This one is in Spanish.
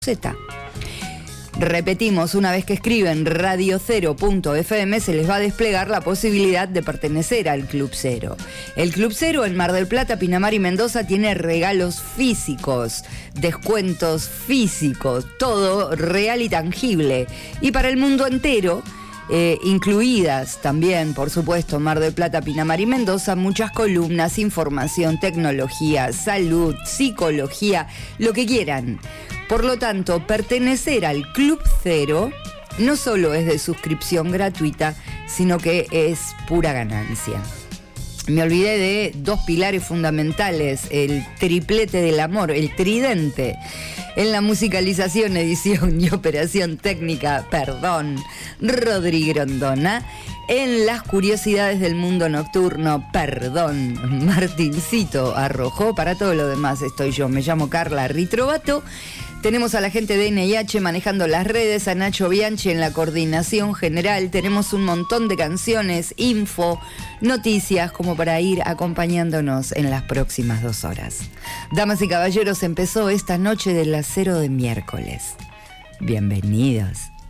Z. Repetimos, una vez que escriben radiocero.fm se les va a desplegar la posibilidad de pertenecer al Club Cero. El Club Cero en Mar del Plata, Pinamar y Mendoza tiene regalos físicos, descuentos físicos, todo real y tangible. Y para el mundo entero, incluidas también, por supuesto, Mar del Plata, Pinamar y Mendoza, muchas columnas, información, tecnología, salud, psicología, lo que quieran. Por lo tanto, pertenecer al Club Cero no solo es de suscripción gratuita, sino que es pura ganancia. Me olvidé de dos pilares fundamentales, el triplete del amor, el tridente. En la musicalización, edición y operación técnica, Rodri Grondona. En las curiosidades del mundo nocturno, Martincito Arrojó. Para todo lo demás estoy yo, me llamo Carla Ritrovato. Tenemos a la gente de NIH manejando las redes, a Nacho Bianchi en la coordinación general. Tenemos un montón de canciones, info, noticias como para ir acompañándonos en las próximas 2 horas. Damas y caballeros, empezó esta noche del acero de miércoles. Bienvenidos.